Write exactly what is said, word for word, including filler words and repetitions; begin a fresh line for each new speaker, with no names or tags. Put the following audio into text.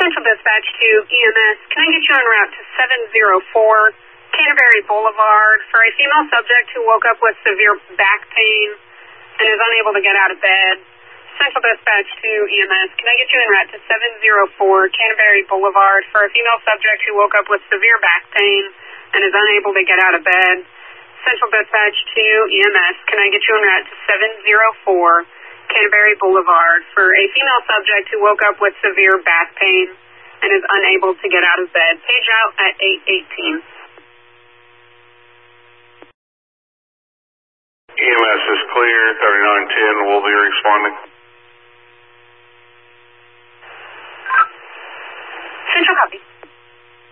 Central Dispatch to E M S. Can I get you en route to seven oh four Canterbury Boulevard for a female subject who woke up with severe back pain and is unable to get out of bed? Central Dispatch to E M S. Can I get you en route to seven oh four Canterbury Boulevard for a female subject who woke up with severe back pain and is unable to get out of bed? Central Dispatch to E M S. Can I get you en route to seven oh four Canterbury Boulevard for a female subject who woke up with severe back pain and is unable to get out of bed? Page out at eight eighteen.
E M S is clear, thirty-nine ten will be responding.
Central copy.